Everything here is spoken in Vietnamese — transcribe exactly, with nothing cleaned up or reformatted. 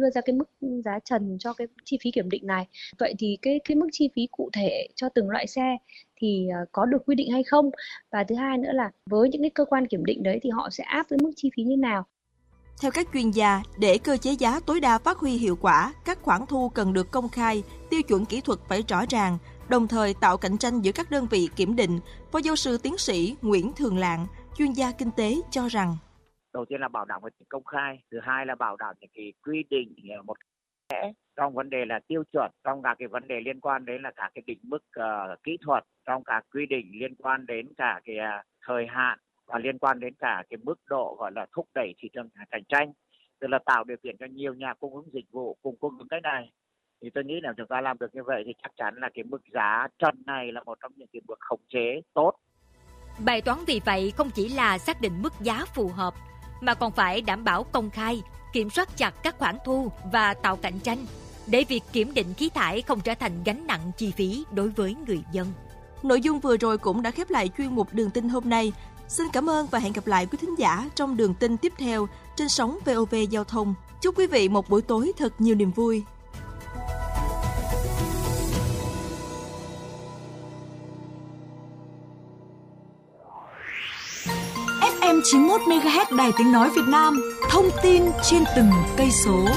đưa ra cái mức giá trần cho cái chi phí kiểm định này. Vậy thì cái cái mức chi phí cụ thể cho từng loại xe thì uh, có được quy định hay không? Và thứ hai nữa là với những cái cơ quan kiểm định đấy thì họ sẽ áp cái mức chi phí như nào? Theo các chuyên gia, để cơ chế giá tối đa phát huy hiệu quả, các khoản thu cần được công khai, tiêu chuẩn kỹ thuật phải rõ ràng, đồng thời tạo cạnh tranh giữa các đơn vị kiểm định. Phó giáo sư tiến sĩ Nguyễn Thường Lạng, chuyên gia kinh tế cho rằng: đầu tiên là bảo đảm về công khai, thứ hai là bảo đảm những cái quy định một cách trong vấn đề là tiêu chuẩn, trong cả cái vấn đề liên quan đến là cả cái định mức uh, kỹ thuật, trong cả quy định liên quan đến cả cái uh, thời hạn và liên quan đến cả cái mức độ gọi là thúc đẩy thị trường cạnh tranh, tức là tạo điều kiện cho nhiều nhà cung ứng dịch vụ cùng cung ứng cái này. Thì tôi nghĩ là chúng ta làm được như vậy thì chắc chắn là cái mức giá trần này là một trong những cái bước khống chế tốt. Bài toán vì vậy không chỉ là xác định mức giá phù hợp, mà còn phải đảm bảo công khai, kiểm soát chặt các khoản thu và tạo cạnh tranh, để việc kiểm định khí thải không trở thành gánh nặng chi phí đối với người dân. Nội dung vừa rồi cũng đã khép lại chuyên mục Đường tin hôm nay. Xin cảm ơn và hẹn gặp lại quý thính giả trong Đường tin tiếp theo trên sóng vê o vê Giao thông. Chúc quý vị một buổi tối thật nhiều niềm vui. ép em chín mươi mốt mê ga héc Đài Tiếng nói Việt Nam, thông tin trên từng cây số.